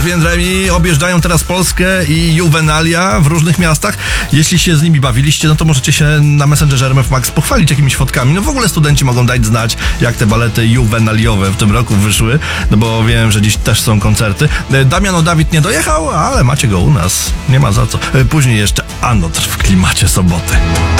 Remi objeżdżają teraz Polskę i Juvenalia w różnych miastach. Jeśli się z nimi bawiliście, no to możecie się na Messengerze RMF Max pochwalić jakimiś fotkami. No w ogóle studenci mogą dać znać, jak te balety juvenaliowe w tym roku wyszły, no bo wiem, że dziś też są koncerty. Damian Dawid nie dojechał, ale macie go u nas. Nie ma za co. Później jeszcze Anotr w klimacie soboty.